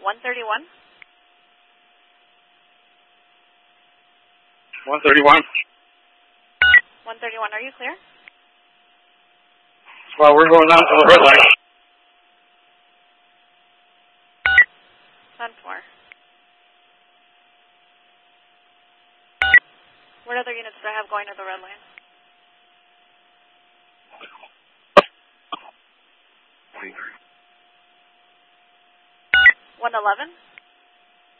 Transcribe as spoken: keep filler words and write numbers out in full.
one thirty-one. one thirty-one. one thirty-one, are you clear? Well, we're going down to the red light. ten four. What other units do I have going to the red line? one eleven.